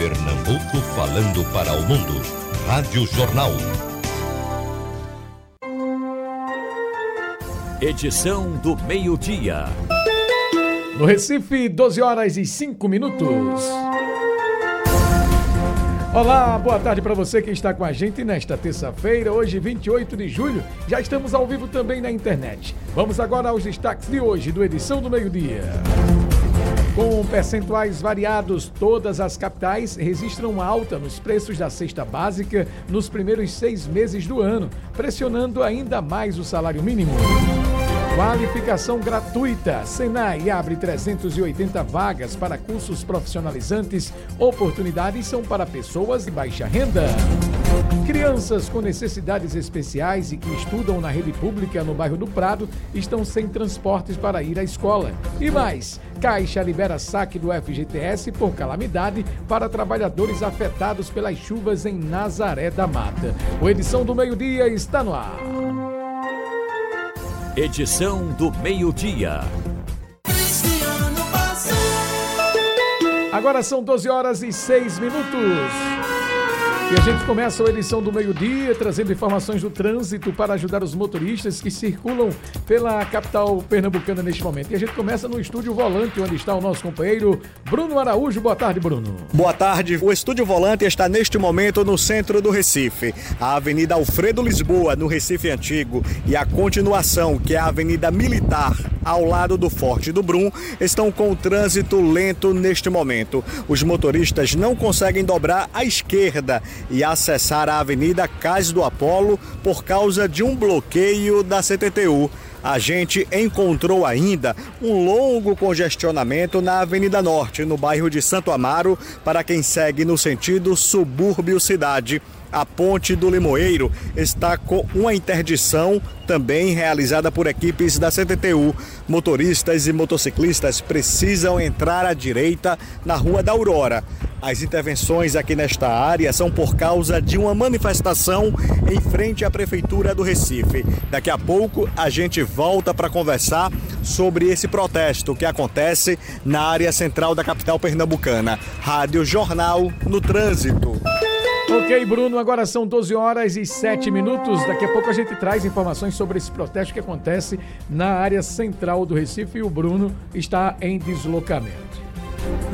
Pernambuco falando para o mundo. Rádio Jornal. Edição do meio-dia. No Recife, 12h05. Olá, boa tarde para você que está com a gente nesta terça-feira, hoje 28 de julho. Já estamos ao vivo também na internet. Vamos agora aos destaques de hoje do Edição do Meio-Dia. Com percentuais variados, todas as capitais registram alta nos preços da cesta básica nos primeiros 6 meses do ano, pressionando ainda mais o salário mínimo. Qualificação gratuita. Senai abre 380 vagas para cursos profissionalizantes. Oportunidades são para pessoas de baixa renda. Crianças com necessidades especiais e que estudam na rede pública no bairro do Prado estão sem transportes para ir à escola. E mais, Caixa libera saque do FGTS por calamidade para trabalhadores afetados pelas chuvas em Nazaré da Mata. O Edição do Meio-Dia está no ar. Edição do meio-dia. Agora são 12h06. E a gente começa a edição do meio-dia trazendo informações do trânsito para ajudar os motoristas que circulam pela capital pernambucana neste momento. E a gente começa no Estúdio Volante, onde está o nosso companheiro Bruno Araújo. Boa tarde, Bruno. Boa tarde. O Estúdio Volante está neste momento no centro do Recife. A Avenida Alfredo Lisboa, no Recife Antigo, e a continuação, que é a Avenida Militar, ao lado do Forte do Brum, estão com o trânsito lento neste momento. Os motoristas não conseguem dobrar à esquerda e acessar a Avenida Cais do Apolo por causa de um bloqueio da CTTU. A gente encontrou ainda um longo congestionamento na Avenida Norte, no bairro de Santo Amaro, para quem segue no sentido subúrbio-cidade. A Ponte do Limoeiro está com uma interdição também realizada por equipes da CTTU. Motoristas e motociclistas precisam entrar à direita na Rua da Aurora. As intervenções aqui nesta área são por causa de uma manifestação em frente à Prefeitura do Recife. Daqui a pouco a gente volta para conversar sobre esse protesto que acontece na área central da capital pernambucana. Rádio Jornal no Trânsito. Ok, Bruno, agora são 12h07. Daqui a pouco a gente traz informações sobre esse protesto que acontece na área central do Recife e o Bruno está em deslocamento.